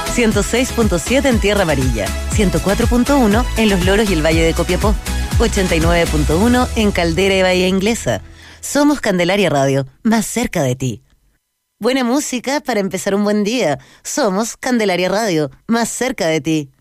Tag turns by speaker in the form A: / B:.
A: 106.7 en Tierra Amarilla, 104.1 en Los Loros y el Valle de Copiapó, 89.1 en Caldera y Bahía Inglesa. Somos Candelaria Radio, más cerca de ti. Buena música para empezar un buen día. Somos Candelaria Radio, más cerca de ti.